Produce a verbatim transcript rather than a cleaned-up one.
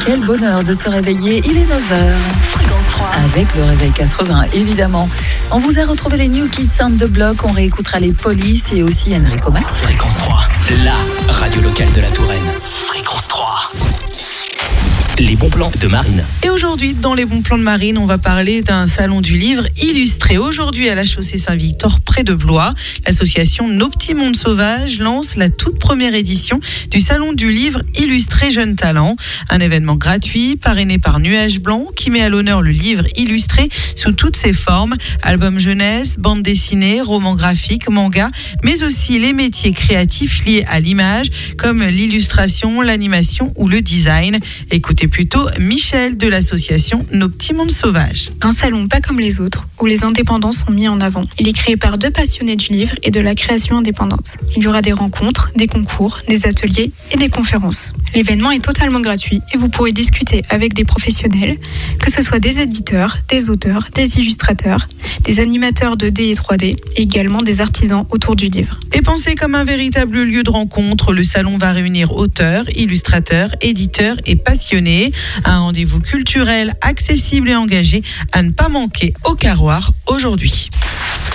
Quel bonheur de se réveiller, il est neuf heures. Fréquence trois. Avec le réveil quatre-vingts, évidemment. On vous a retrouvé les New Kids on the Block, on réécoutera les Police et aussi Enrico Macias. Fréquence trois, la radio locale de la Touraine. Fréquence trois. Les bons plans de Marine. Et aujourd'hui, dans les bons plans de Marine, on va parler d'un salon du livre illustré. Aujourd'hui, à la chaussée Saint-Victor, près de Blois, l'association Nos Petits Mondes Sauvages lance la toute première édition du salon du livre illustré Jeunes Talents. Un événement gratuit, parrainé par Nuage Blanc, qui met à l'honneur le livre illustré sous toutes ses formes. Albums jeunesse, bande dessinée, romans graphiques, mangas, mais aussi les métiers créatifs liés à l'image, comme l'illustration, l'animation ou le design. Écoutez plutôt Michel de l'association Nos Petits Mondes Sauvages. Un salon pas comme les autres, où les indépendants sont mis en avant. Il est créé par deux passionnés du livre et de la création indépendante. Il y aura des rencontres, des concours, des ateliers et des conférences. L'événement est totalement gratuit et vous pourrez discuter avec des professionnels, que ce soit des éditeurs, des auteurs, des illustrateurs, des animateurs deux D et trois D et également des artisans autour du livre. Et pensé comme un véritable lieu de rencontre, le salon va réunir auteurs, illustrateurs, éditeurs et passionnés. Un rendez-vous culturel accessible et engagé à ne pas manquer au Carroir aujourd'hui.